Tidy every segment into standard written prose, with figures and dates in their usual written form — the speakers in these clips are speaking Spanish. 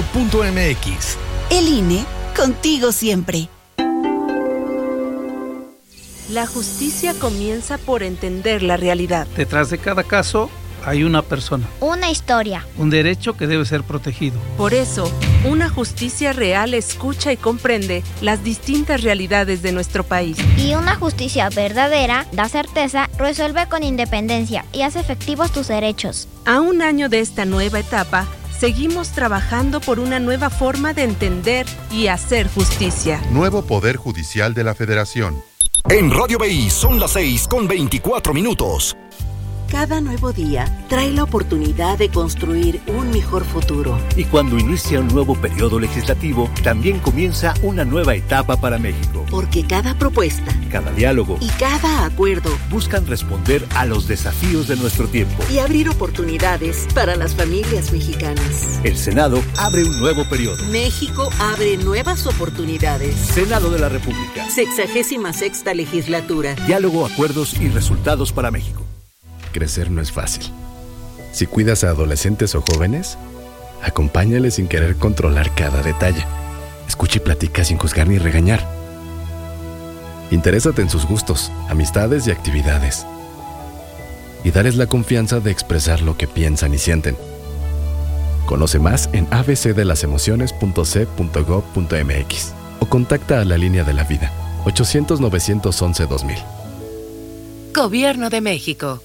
INE.gov.mx. El INE, contigo siempre. La justicia comienza por entender la realidad. Detrás de cada caso hay una persona. Una historia. Un derecho que debe ser protegido. Por eso, una justicia real escucha y comprende las distintas realidades de nuestro país. Y una justicia verdadera da certeza, resuelve con independencia y hace efectivos tus derechos. A un año de esta nueva etapa, seguimos trabajando por una nueva forma de entender y hacer justicia. Nuevo Poder Judicial de la Federación. En Radio BI son las 6:24. Cada nuevo día trae la oportunidad de construir un mejor futuro. Y cuando inicia un nuevo periodo legislativo, también comienza una nueva etapa para México. Porque cada propuesta, cada diálogo y cada acuerdo buscan responder a los desafíos de nuestro tiempo y abrir oportunidades para las familias mexicanas. El Senado abre un nuevo periodo. México abre nuevas oportunidades. Senado de la República. 66ª legislatura. Diálogo, acuerdos y resultados para México. Crecer no es fácil. Si cuidas a adolescentes o jóvenes, acompáñales sin querer controlar cada detalle. Escucha y platica sin juzgar ni regañar. Interésate en sus gustos, amistades y actividades. Y dales la confianza de expresar lo que piensan y sienten. Conoce más en abcdelasemociones.c.gov.mx o contacta a la Línea de la Vida, 800-911-2000. Gobierno de México.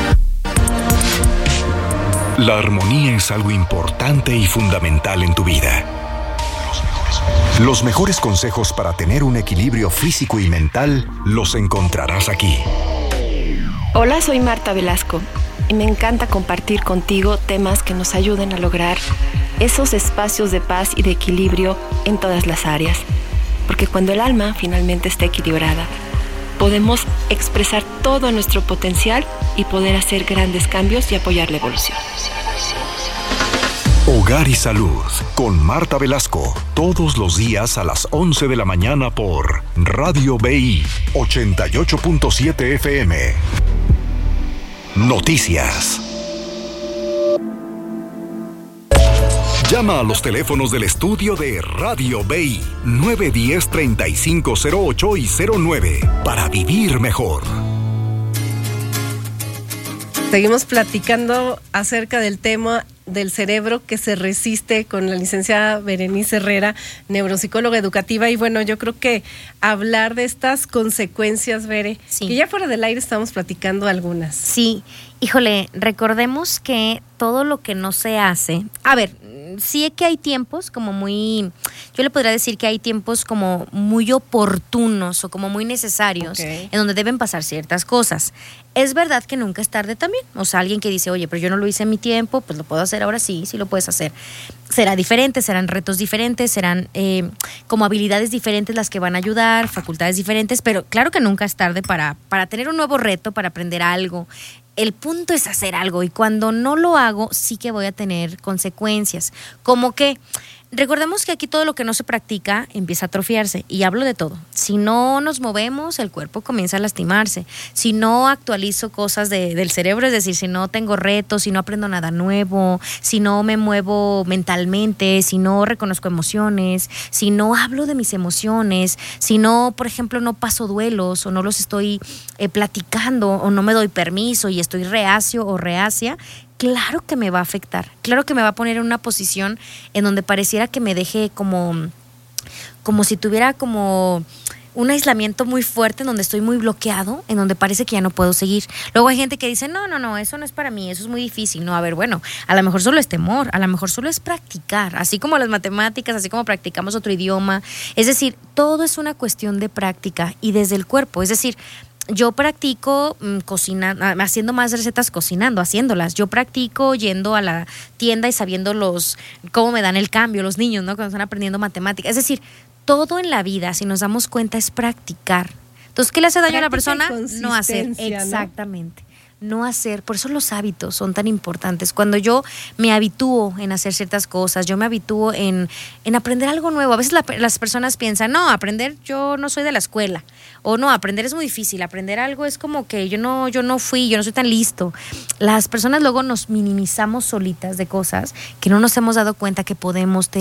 La armonía es algo importante y fundamental en tu vida. Los mejores consejos para tener un equilibrio físico y mental los encontrarás aquí. Hola, soy Marta Velasco y me encanta compartir contigo temas que nos ayuden a lograr esos espacios de paz y de equilibrio en todas las áreas. Porque cuando el alma finalmente está equilibrada, podemos expresar todo nuestro potencial y poder hacer grandes cambios y apoyar la evolución. Hogar y Salud con Marta Velasco, todos los días a las 11 de la mañana por Radio BI 88.7 FM. Noticias. Llama a los teléfonos del estudio de Radio BI 910-3508 y 09 para vivir mejor. Seguimos platicando acerca del tema del cerebro que se resiste con la licenciada Berenice Herrera, neuropsicóloga educativa. Y bueno, yo creo que hablar de estas consecuencias, Bere, sí, que ya fuera del aire estamos platicando algunas. Sí, híjole, recordemos que todo lo que no se hace, a ver, sí que hay tiempos como muy, yo le podría decir que hay tiempos como muy oportunos o como muy necesarios, en donde deben pasar ciertas cosas. Es verdad que nunca es tarde también, o sea, alguien que dice, oye, pero yo no lo hice en mi tiempo, pues lo puedo hacer ahora, sí lo puedes hacer. Será diferente, serán retos diferentes, serán como habilidades diferentes las que van a ayudar, facultades diferentes, pero claro que nunca es tarde para tener un nuevo reto, para aprender algo. El punto es hacer algo y cuando no lo hago sí que voy a tener consecuencias. Como que recordemos que aquí todo lo que no se practica empieza a atrofiarse y hablo de todo. Si no nos movemos, el cuerpo comienza a lastimarse. Si no actualizo cosas del cerebro, es decir, si no tengo retos, si no aprendo nada nuevo, si no me muevo mentalmente, si no reconozco emociones, si no hablo de mis emociones, si no, por ejemplo, no paso duelos o no los estoy platicando o no me doy permiso y estoy reacio o reacia, claro que me va a afectar, claro que me va a poner en una posición en donde pareciera que me deje como si tuviera como un aislamiento muy fuerte, en donde estoy muy bloqueado, en donde parece que ya no puedo seguir. Luego hay gente que dice, no, eso no es para mí, eso es muy difícil. No, a ver, bueno, a lo mejor solo es temor, a lo mejor solo es practicar, así como las matemáticas, así como practicamos otro idioma. Es decir, todo es una cuestión de práctica y desde el cuerpo, es decir, yo practico cocinando, haciendo más recetas cocinando, haciéndolas. Yo practico yendo a la tienda y sabiendo cómo me dan el cambio los niños, ¿no? Cuando están aprendiendo matemáticas. Es decir, todo en la vida, si nos damos cuenta, es practicar. Entonces, ¿qué le hace daño a la persona? No hacer. Exactamente. No hacer, por eso los hábitos son tan importantes. Cuando yo me habitúo en hacer ciertas cosas, yo me habitúo en aprender algo nuevo. A veces las personas piensan, no, aprender, yo no soy de la escuela, o no, aprender es muy difícil, aprender algo es como que yo no soy tan listo. Las personas luego nos minimizamos solitas de cosas que no nos hemos dado cuenta que podemos tener.